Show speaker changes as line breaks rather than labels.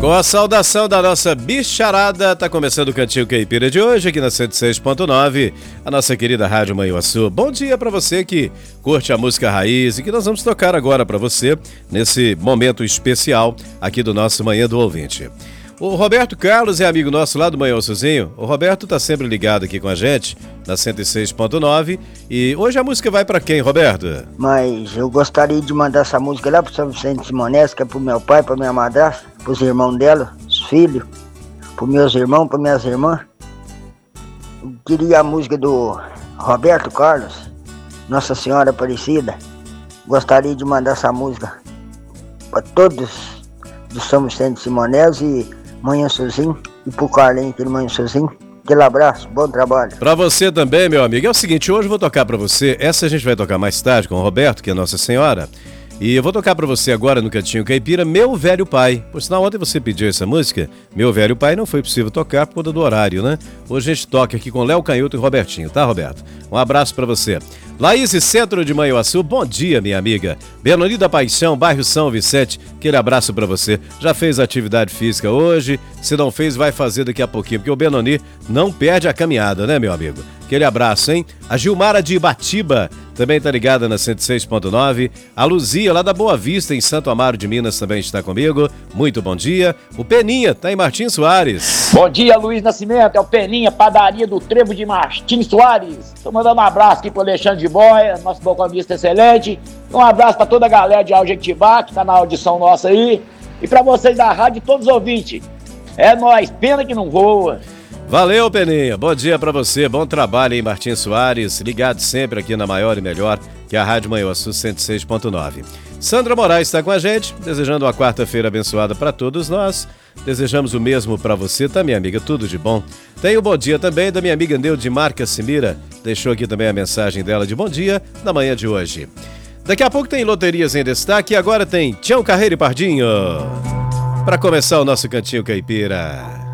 Com a saudação da nossa bicharada, tá começando o Cantinho Caipira de hoje aqui na 106.9, a nossa querida Rádio Manhuaçu. Bom dia pra você que curte a música raiz e que nós vamos tocar agora pra você nesse momento especial aqui do nosso Manhã do Ouvinte. O Roberto Carlos é amigo nosso lá do Manhuaçuzinho. O Roberto tá sempre ligado aqui com a gente na 106.9 e hoje a música vai pra quem, Roberto?
Mas eu gostaria de mandar essa música lá pro São Vicente Simonesco, que é pro meu pai, pra minha madrasta, pros irmãos dela, os filhos, pros meus irmãos, pras minhas irmãs. Eu queria a música do Roberto Carlos, Nossa Senhora Aparecida. Gostaria de mandar essa música pra todos do São Vicente Simonesco e Manhuaçuzinho e pro Carlinhos, aquele Manhuaçuzinho. Aquele abraço, bom trabalho.
Pra você também, meu amigo. É o seguinte, hoje eu vou tocar pra você, essa a gente vai tocar mais tarde com o Roberto, que é Nossa Senhora. E eu vou tocar pra você agora no Cantinho Caipira, Meu Velho Pai. Por sinal, ontem você pediu essa música, Meu Velho Pai, não foi possível tocar por conta do horário, né? Hoje a gente toca aqui com Léo Canhoto e Robertinho, tá, Roberto? Um abraço pra você. Laís, Centro de Manhuaçu, bom dia, minha amiga. Benoni da Paixão, bairro São Vicente, aquele abraço pra você. Já fez atividade física hoje? Se não fez, vai fazer daqui a pouquinho, porque o Benoni não perde a caminhada, né, meu amigo? Aquele abraço, hein? A Gilmara de Ibatiba também tá ligada na 106.9. A Luzia, lá da Boa Vista, em Santo Amaro de Minas, também está comigo. Muito bom dia. O Peninha tá em Martins Soares.
Bom dia, Luiz Nascimento. É o Peninha, padaria do Trevo de Martins Soares. Tô mandando um abraço aqui pro Alexandre de Boia, nosso balconista excelente. Um abraço pra toda a galera de Aljequitibá, que tá na audição nossa aí. E pra vocês da rádio e todos os ouvintes. É nóis, pena que não voa.
Valeu, Peninha. Bom dia pra você. Bom trabalho aí, Martins Soares. Ligado sempre aqui na maior e melhor, que é a Rádio Manhuaçu 106.9. Sandra Moraes está com a gente, desejando uma quarta-feira abençoada para todos nós. Desejamos o mesmo para você, tá, minha amiga? Tudo de bom. Tem o bom dia também da minha amiga Neudimar Cassimira. Deixou aqui também a mensagem dela de bom dia na manhã de hoje. Daqui a pouco tem loterias em destaque e agora tem Tião Carreiro e Pardinho. Para começar o nosso Cantinho Caipira.